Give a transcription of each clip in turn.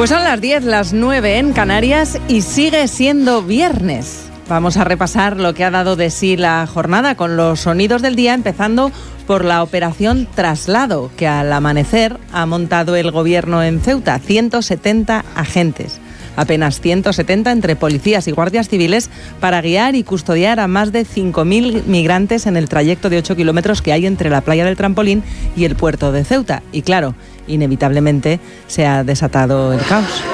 Pues son las 10, las 9 en Canarias y sigue siendo viernes. Vamos a repasar lo que ha dado de sí la jornada con los sonidos del día, empezando por la operación Traslado, que al amanecer ha montado el gobierno en Ceuta. 170 agentes, apenas 170 entre policías y guardias civiles, para guiar y custodiar a más de 5.000 migrantes en el trayecto de 8 kilómetros que hay entre la playa del Trampolín y el puerto de Ceuta. Y claro, inevitablemente se ha desatado el caos.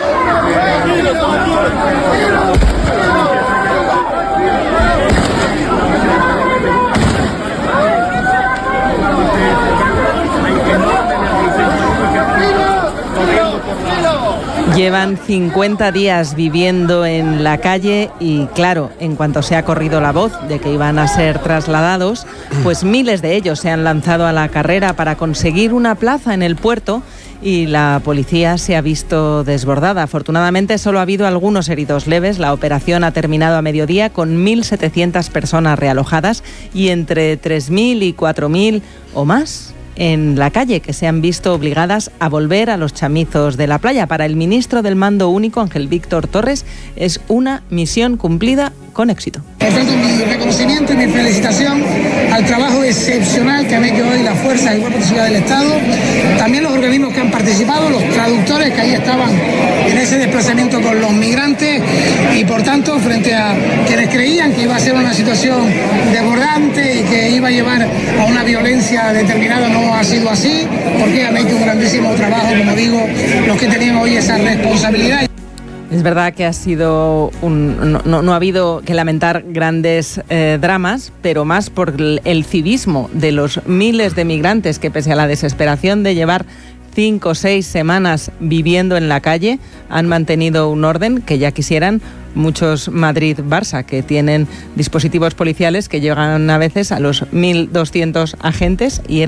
Llevan 50 días viviendo en la calle y, claro, en cuanto se ha corrido la voz de que iban a ser trasladados, pues miles de ellos se han lanzado a la carrera para conseguir una plaza en el puerto y la policía se ha visto desbordada. Afortunadamente solo ha habido algunos heridos leves. La operación ha terminado a mediodía con 1.700 personas realojadas y entre 3.000 y 4.000 o más en la calle, que se han visto obligadas a volver a los chamizos de la playa. Para el ministro del Mando Único, Ángel Víctor Torres, es una misión cumplida con éxito. Por tanto, mi reconocimiento y mi felicitación al trabajo excepcional que han hecho hoy las fuerzas y cuerpos de seguridad del Estado, también los organismos que han participado, los traductores que ahí estaban en ese desplazamiento con los migrantes, y por tanto, frente a quienes creían que iba a ser una situación desbordante y que iba a llevar a una violencia determinada, no ha sido así, porque han hecho un grandísimo trabajo, como digo, los que tenían hoy esa responsabilidad. Es verdad que ha sido no ha habido que lamentar grandes dramas, pero más por el civismo de los miles de migrantes que, pese a la desesperación de llevar 5 o 6 semanas viviendo en la calle, han mantenido un orden que ya quisieran muchos Madrid-Barça, que tienen dispositivos policiales que llegan a veces a los 1.200 agentes y